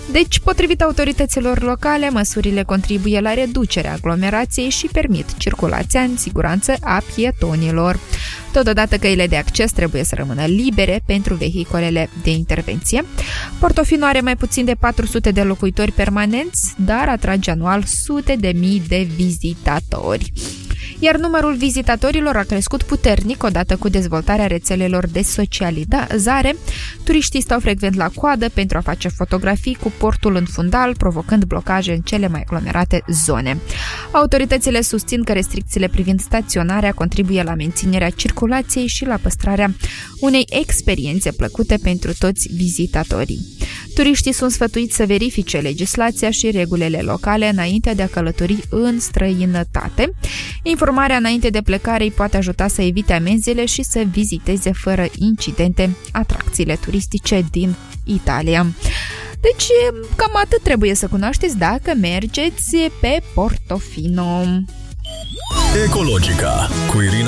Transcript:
Deci, potrivit autorităților locale, măsurile contribuie la reducerea aglomerației și permit circulația în siguranță a pietonilor. Totodată, căile de acces trebuie să rămână libere pentru vehiculele de intervenție. Portofino are mai puțin de 400 de locuitori permanenți, dar atrage anual sute de mii de vizitatori. Iar numărul vizitatorilor a crescut puternic odată cu dezvoltarea rețelelor de socializare. Turiștii stau frecvent la coadă pentru a face fotografii cu portul în fundal, provocând blocaje în cele mai aglomerate zone. Autoritățile susțin că restricțiile privind staționarea contribuie la menținerea circulației și la păstrarea unei experiențe plăcute pentru toți vizitatorii. Turiștii sunt sfătuiți să verifice legislația și regulile locale înainte de a călători în străinătate. Informarea înainte de plecare îi poate ajuta să evite amenzile și să viziteze fără incidente atracțiile turistice din Italia. Deci, cam atât trebuie să cunoașteți dacă mergeți pe Portofino. Ecologica cu Irina